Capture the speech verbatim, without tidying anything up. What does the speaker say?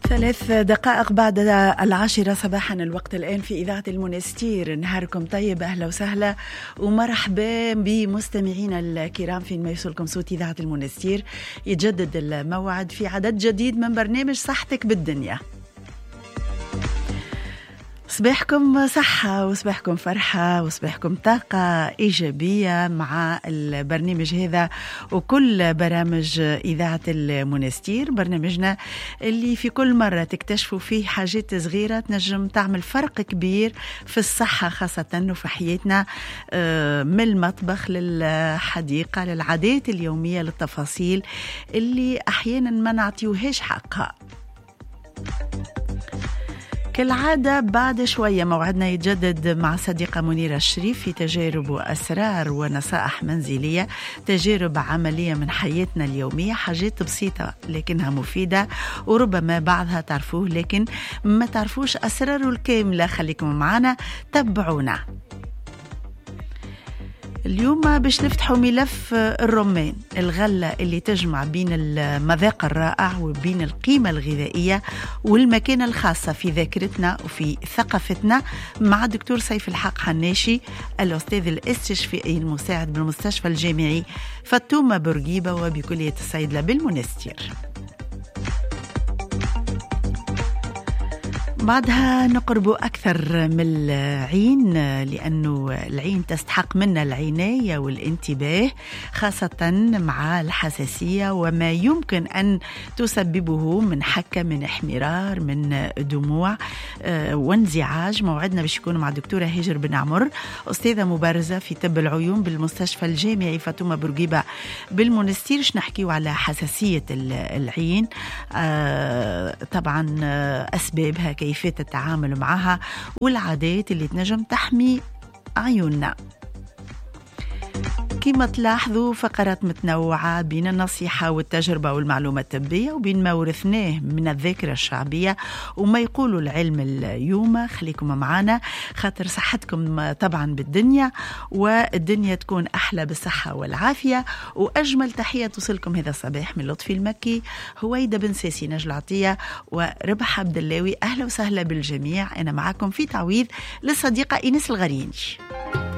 ثلاث دقائق بعد العاشرة صباحا الوقت الآن في إذاعة المونستير. نهاركم طيب، أهلا وسهلا ومرحبا بمستمعينا الكرام فين ما يوصلكم صوت إذاعة المونستير. يتجدد الموعد في عدد جديد من برنامج صحتك بالدنيا. صباحكم صحة وصباحكم فرحة وصباحكم طاقة إيجابية مع البرنامج هذا وكل برامج إذاعة المونستير، برنامجنا اللي في كل مرة تكتشفوا فيه حاجات صغيرة تنجم تعمل فرق كبير في الصحة خاصة وفي حياتنا، من المطبخ للحديقة للعادات اليومية للتفاصيل اللي أحيانا ما نعطيوهاش حقها. كالعادة بعد شوية موعدنا يتجدد مع صديقة منيرة الشريف في تجارب وأسرار ونصائح منزلية، تجارب عملية من حياتنا اليومية، حاجات بسيطة لكنها مفيدة وربما بعضها تعرفوه لكن ما تعرفوش أسراره الكاملة. خليكم معنا، تبعونا. اليوم باش نفتحوا ملف الرمان، الغلة اللي تجمع بين المذاق الرائع وبين القيمة الغذائية والمكانة الخاصة في ذاكرتنا وفي ثقافتنا، مع الدكتور سيف الحق حناشي الأستاذ الاستشفائي المساعد بالمستشفى الجامعي فاطمة بورقيبة وبكلية الصيدلة بالمونستير. بعدها نقرب أكثر من العين، لأنه العين تستحق منا العناية والانتباه خاصة مع الحساسية وما يمكن أن تسببه من حكة، من احمرار، من دموع وانزعاج. موعدنا باش يكون مع الدكتورة هاجر بن عمر، أستاذة مبارزة في طب العيون بالمستشفى الجامعي فاطمة بورقيبة بالمونستير. نحكيو على حساسية العين، طبعا أسبابها، كيفية التعامل معها، والعادات اللي تنجم تحمي عيوننا. كما تلاحظوا فقرات متنوعة بين النصيحة والتجربة والمعلومة الطبية وبين ما ورثناه من الذاكرة الشعبية وما يقولوا العلم اليوم. خليكم معنا خاطر صحتكم طبعا بالدنيا، والدنيا تكون أحلى بالصحة والعافية. وأجمل تحية توصلكم هذا الصباح من لطفي المكي، هويدا بن ساسي، نجل عطية وربح عبد اللاوي. أهلا وسهلا بالجميع. أنا معكم في تعويض للصديقة إنس الغريني.